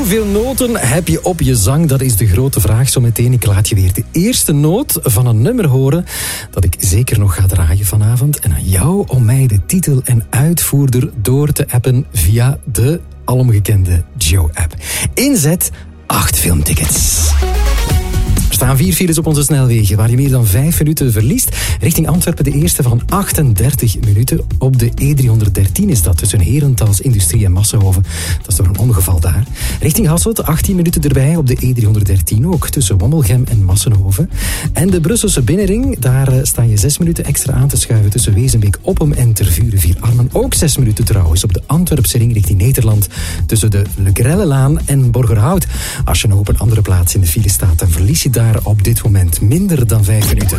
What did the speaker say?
Hoeveel noten heb je op je zang? Dat is de grote vraag. Zometeen, ik laat je weer de eerste noot van een nummer horen dat ik zeker nog ga draaien vanavond. En aan jou om mij de titel en uitvoerder door te appen via de alomgekende Joe-app. Inzet 8 filmtickets. Er staan 4 files op onze snelwegen waar je meer dan 5 minuten verliest. Richting Antwerpen de eerste van 38 minuten. Op de E313 is dat tussen Herentals, Industrie en Massenhoven. Dat is door een ongeval daar. Richting Hasselt 18 minuten erbij op de E313 ook tussen Wommelgem en Massenhoven. En de Brusselse binnenring, daar sta je 6 minuten extra aan te schuiven tussen Wezenbeek, Oppem en Tervuren, Vierarmen. Ook 6 minuten trouwens op de Antwerpse ring richting Nederland tussen de Le Grellelaan en Borgerhout. Als je nog op een andere plaats in de file staat, dan verlies je daar op dit moment minder dan 5 minuten.